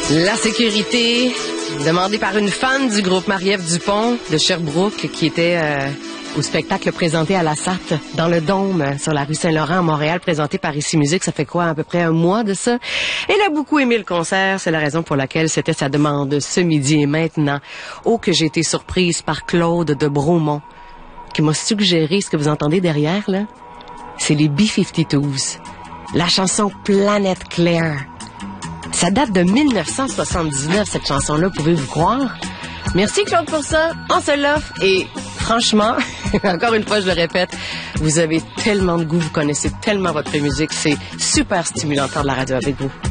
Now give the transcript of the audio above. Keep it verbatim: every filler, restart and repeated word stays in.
La sécurité, demandée par une fan du groupe Marie-Ève Dupont de Sherbrooke qui était euh, au spectacle présenté à la S A T dans le Dôme sur la rue Saint-Laurent à Montréal, présenté par Ici Musique. Ça fait quoi, à peu près un mois de ça? Elle a beaucoup aimé le concert. C'est la raison pour laquelle c'était sa demande ce midi et maintenant. Oh, que j'ai été surprise par Claude de Bromont qui m'a suggéré ce que vous entendez derrière, là. C'est les B cinquante-deux. La chanson Planète Claire. Ça date de mille neuf cent soixante-dix-neuf, cette chanson-là, pouvez-vous croire? Merci Claude pour ça, on se l'offre et franchement, encore une fois je le répète, vous avez tellement de goût, vous connaissez tellement votre musique, c'est super stimulant de faire de la radio avec vous.